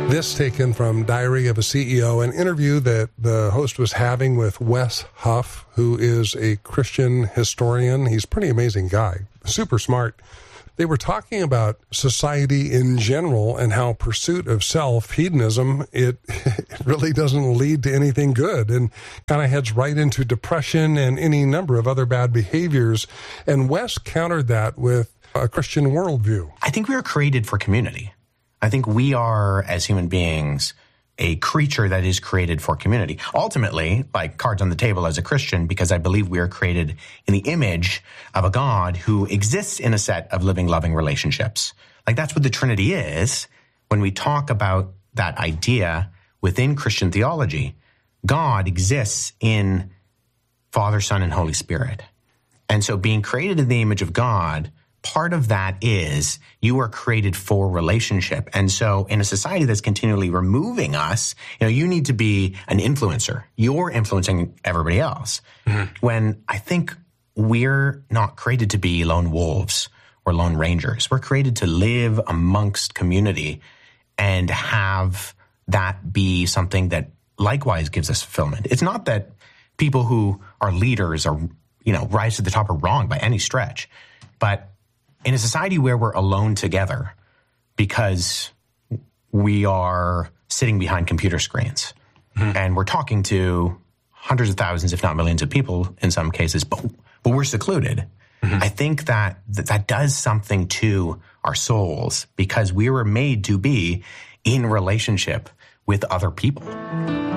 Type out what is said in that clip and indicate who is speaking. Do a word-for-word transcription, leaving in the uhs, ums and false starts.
Speaker 1: This taken from Diary of a C E O, an interview that the host was having with Wes Huff, who is a Christian historian. He's a pretty amazing guy, super smart. They were talking about society in general and how pursuit of self, hedonism, it, it really doesn't lead to anything good and kind of heads right into depression and any number of other bad behaviors. And Wes countered that with a Christian worldview.
Speaker 2: I think we were created for community. I think we are, as human beings, a creature that is created for community. Ultimately, like cards on the table as a Christian, because I believe we are created in the image of a God who exists in a set of living, loving relationships. Like that's what the Trinity is. When we talk about that idea within Christian theology, God exists in Father, Son, and Holy Spirit. And so being created in the image of God, part of that is you are created for relationship. And so in a society that's continually removing us, you know, you need to be an influencer. You're influencing everybody else. Mm-hmm. When I think we're not created to be lone wolves or lone rangers. We're created to live amongst community and have that be something that likewise gives us fulfillment. It's not that people who are leaders or, you know, rise to the top are wrong by any stretch, but in a society where we're alone together because we are sitting behind computer screens mm-hmm. and we're talking to hundreds of thousands, if not millions of people in some cases, but, but we're secluded. Mm-hmm. I think that, that that does something to our souls because we were made to be in relationship with other people.